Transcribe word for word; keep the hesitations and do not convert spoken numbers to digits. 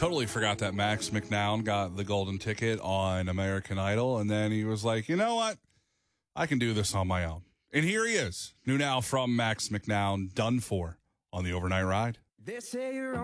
totally forgot that Max McNown got the golden ticket on American Idol, and then he was like, you know what? I can do this on my own. And here he is, new now from Max McNown, Done For, on the Overnight Ride. They say you're